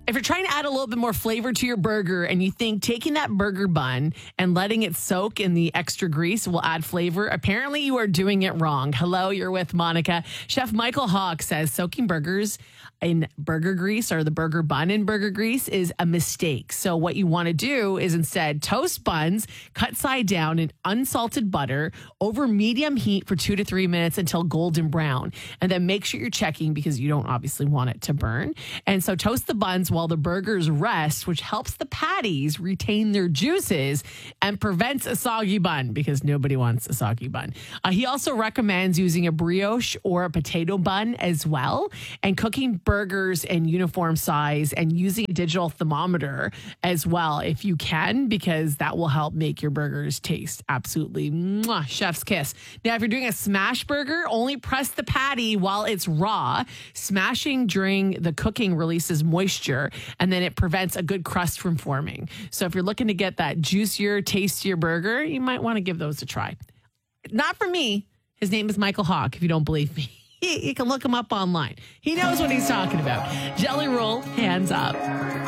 If you're trying to add a little bit more flavor to your burger and you think taking that burger bun and letting it soak in the extra grease will add flavor, apparently you are doing it wrong. Hello, you're with Monica. Chef Michael Hawk says soaking burgers in burger grease or the burger bun in burger grease is a mistake. So what you want to do is instead toast buns, cut side down in unsalted butter over medium heat for 2 to 3 minutes until golden brown. And then make sure you're checking because you don't obviously want it to burn. And so toast the buns while the burgers rest, which helps the patties retain their juices and prevents a soggy bun because nobody wants a soggy bun. He also recommends using a brioche or a potato bun as well and cooking burgers in uniform size and using a digital thermometer as well if you can, because that will help make your burgers taste absolutely chef's kiss. Now, if you're doing a smash burger, only press the patty while it's raw. Smashing during the cooking releases moisture and then it prevents a good crust from forming. So if you're looking to get that juicier, tastier burger, you might want to give those a try. Not for me. His name is Michael Hawk, if you don't believe me. You can look him up online. He knows what he's talking about. Jelly Roll, hands up.